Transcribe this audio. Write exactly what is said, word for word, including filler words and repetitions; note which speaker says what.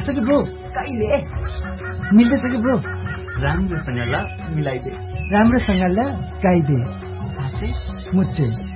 Speaker 1: मिल्दैछ कि ब्रो?
Speaker 2: कहिले
Speaker 1: मिल्दैछ कि ब्रो?
Speaker 2: राम्रोसँग ल मिलाइदे,
Speaker 1: राम्रोसँग ल गाइदे,
Speaker 2: साँच्चै
Speaker 1: मुच्चै